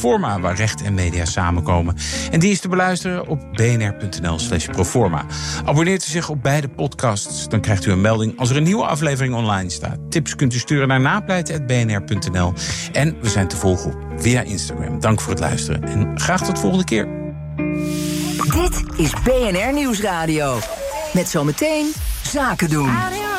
Proforma, waar recht en media samenkomen. En die is te beluisteren op bnr.nl/proforma. Abonneert u zich op beide podcasts, dan krijgt u een melding als er een nieuwe aflevering online staat. Tips kunt u sturen naar napleiten@bnr.nl. En we zijn te volgen op via Instagram. Dank voor het luisteren en graag tot de volgende keer. Dit is BNR Nieuwsradio. Met zometeen Zaken doen.